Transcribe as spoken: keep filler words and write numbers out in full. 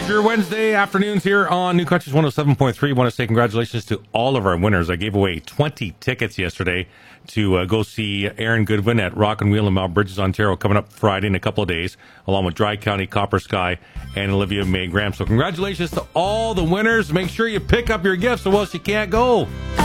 Wednesdays, your Wednesday afternoons here on New Countries one oh seven point three. I want to say congratulations to all of our winners. I gave away twenty tickets yesterday to uh, go see Aaron Goodwin at Rock and Wheel in Mount Bridges, Ontario, coming up Friday in a couple of days, along with Dry County, Copper Sky, and Olivia May Graham. So congratulations to all the winners. Make sure you pick up your gifts or else you can't go.